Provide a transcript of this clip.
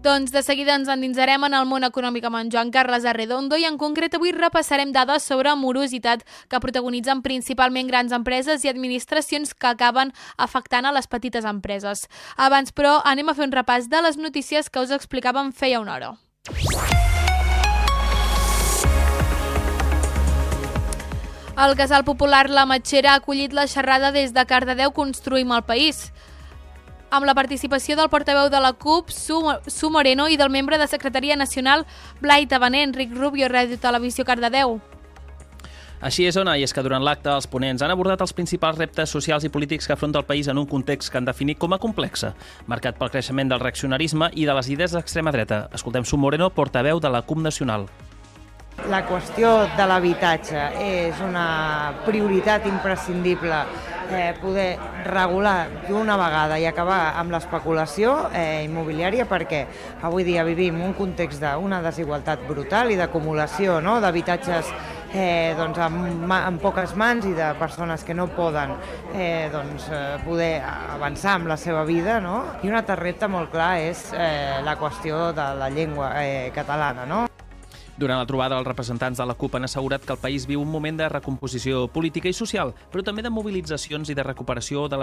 Doncs de seguida ens endinsarem en el món econòmic amb en Joan Carles Arredondo i en concret avui repassarem dades sobre morositat que protagonitzen principalment grans empreses i administracions que acaben afectant a les petites empreses. Abans, però, anem a fer un repàs de les notícies que us explicàvem feia una hora. El casal popular La Matxera ha acollit la xerrada des de Cardedeu Construïm el País, amb la participació del portaveu de la CUP, Su Moreno, i del membre de Secretaria Nacional, Blai Tabaner, Enric Rubio, Ràdio Televisió Cardedeu. Així és, Ona, i és que durant l'acte els ponents han abordat els principals reptes socials i polítics que afronta el país en un context que han definit com a complex, marcat pel creixement del reaccionarisme i de les idees d'extrema dreta. Escoltem Su Moreno, portaveu de la CUP Nacional. La qüestió de l'habitatge és una prioritat imprescindible, poder regular d'una vegada i acabar amb l'especulació immobiliària, perquè avui dia vivim un context d'una desigualtat brutal i d'acumulació d'habitatges en poques mans i de persones que no poden poder avançar amb la seva vida. I un altre repte molt clar és la qüestió de la llengua catalana. Durant la trobada, els representants de la CUP han assegurat que el país viu un moment de recomposició política i social, però també de mobilitzacions i de recuperació de